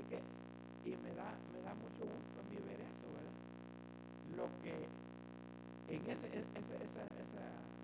que, y me da mucho gusto a mí ver eso, ¿verdad? Lo que en esa